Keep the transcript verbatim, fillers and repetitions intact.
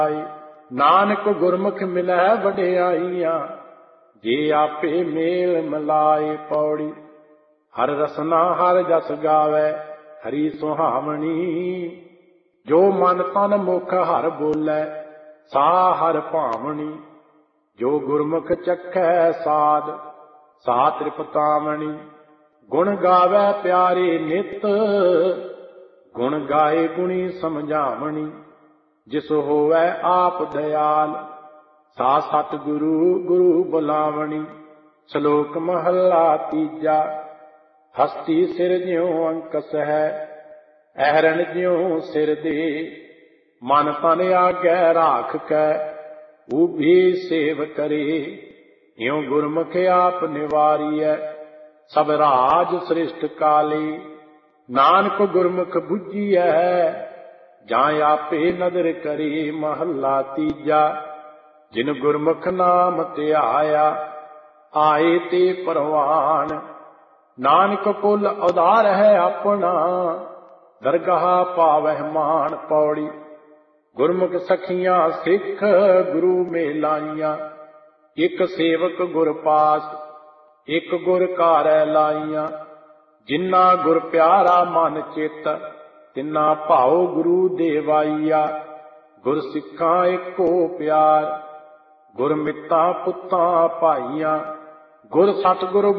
नानक गुरमुख मिलै वडियाइयां, जे आपे मेल मिलाए। पौड़ी हर रसना हर जस गावै, हरी सुहावनी। जो मन तन मुख हर बोलै, सा हर भावनी। जो गुरमुख चखै साध, सा तृपतावनी। गुण गावै प्यारे नित, गुण गाए गुणी समझावनी। जिस होवै आप दयाल, सा सतगुरु गुरु बुलावनी। ਸ਼ਲੋਕ ਮਹੱਲਾ ਤੀਜਾ। ਹਸਤੀ ਸਿਰ ਜਿਉ ਅੰਕਸ ਹੈ, ਅਹਰਣ ਜਿਉ ਸਿਰ ਦੇ। ਮਨ ਤਨ ਆਗੈ ਰਾਖ ਕੈ, ਊਭੀ ਸੇਵ ਕਰੇ। ਇਉ ਗੁਰਮੁਖ ਆਪ ਨਿਵਾਰੀਐ, ਸਭ ਰਾਜ ਸ੍ਰਿਸ਼ਟ ਕਾਲੇ। ਨਾਨਕ ਗੁਰਮੁਖ ਬੁੱਝੀਐ, ਜਾਂ ਆਪੇ ਨਦਰ ਕਰੇ। ਮਹੱਲਾ ਤੀਜਾ। ਜਿਨ ਗੁਰਮੁਖ ਨਾਮ ਧਿਆਇਆ, ਆਏ ਤੇ ਪਰਵਾਨ। ਨਾਨਕ ਕੁਲ ਉਧਾਰ ਹੈ ਆਪਣਾ, ਦਰਗਾਹ ਪਾਵਹਿ ਮਾਨ। ਪੌੜੀ ਗੁਰਮੁਖ ਸਖੀਆਂ ਸਿੱਖ ਗੁਰੂ ਮੇਲਾਈਆਂ। ਇੱਕ ਸੇਵਕ ਗੁਰ ਪਾਸ, ਇੱਕ ਗੁਰ ਘਾਰੈ ਲਾਈਆਂ। ਜਿਨਾ ਗੁਰ ਪਿਆਰਾ ਮਨ ਚਿਤ, ਤਿਨਾ ਭਾਉ ਗੁਰੂ ਦੇਵਾਈਆ। ਗੁਰ ਸਿੱਖਾਂ ਏਕੋ ਪਿਆਰ, ਗੁਰ ਮਿੱਤਾਂ ਪੁੱਤਾਂ ਭਾਈਆਂ। ਗੁਰ ਸਤਿਗੁਰ